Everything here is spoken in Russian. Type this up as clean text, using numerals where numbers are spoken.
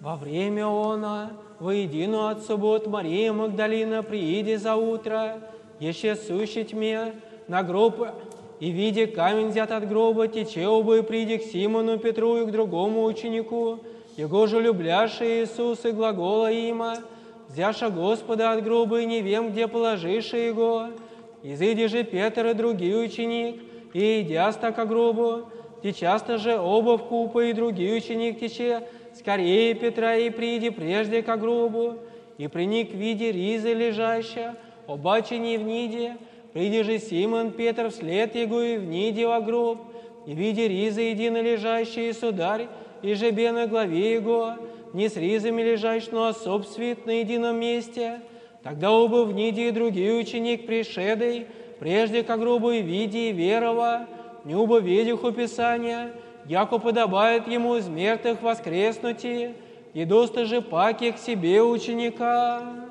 Во время она, воедино от суббот, Мария Магдалина, прииди за утро, еще сущей тьме, на гроб, и, видя камень взят от гроба, тече оба и приди к Симону Петру и к другому ученику, его же любляши Иисус и глагола има, взяша Господа от гроба и не вем, где положишь его. Изыди же Петр и другой ученик, и идя ко гробу, течаста же оба в купе, и другой ученик тече, скорее Петра и приди прежде ко гробу, и приник в виде ризы лежаща, обаче не в ниде, приди же Симон Петр вслед его и в ниде во гроб, и видя ризы едино лежащие, и сударь, и жебе на главе его, не с ризами лежащ, но особ свит на едином месте. Тогда оба в ниде и другой ученик пришедой, прежде ко гробу и видя и верова, не оба видях у Писания, яко подобает ему из мертвых воскреснути, и доста же паки к себе ученика.